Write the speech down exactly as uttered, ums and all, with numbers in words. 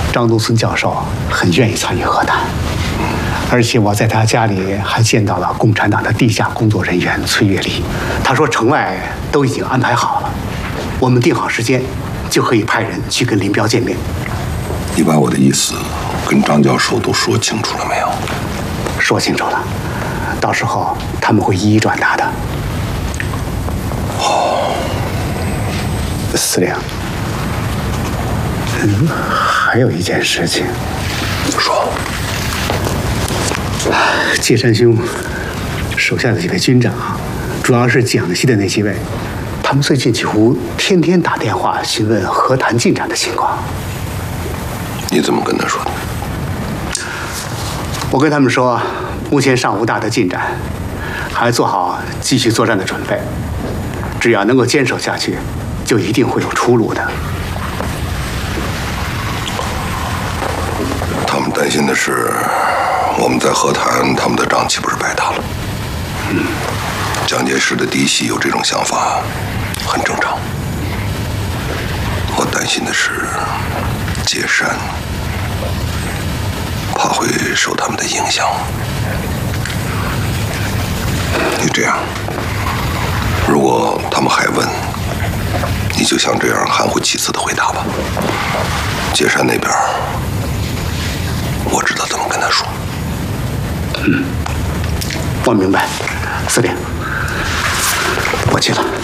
张东村教授很愿意参与和谈，而且我在他家里还见到了共产党的地下工作人员崔月丽。他说城外都已经安排好了，我们定好时间，就可以派人去跟林彪见面。 你把我的意思跟张教授都说清楚了没有？ 说清楚了，到时候他们会一一转达的。 哦， 司令，嗯，还有一件事情。 说。 介山兄手下的几位军长啊，主要是蒋系的那几位，他们最近几乎天天打电话询问和谈进展的情况。 你怎么跟他说的？ 我跟他们说，目前尚无大的进展，还做好继续作战的准备。只要能够坚守下去，就一定会有出路的。 他们担心的是，我们在和谈，他们的仗岂不是白打了？嗯，蒋介石的嫡系有这种想法，很正常。我担心的是，介山怕会受他们的影响。你这样，如果他们还问，你就像这样含糊其辞的回答吧。介山那边，我知道怎么跟他说。 嗯，我明白，司令，我去了。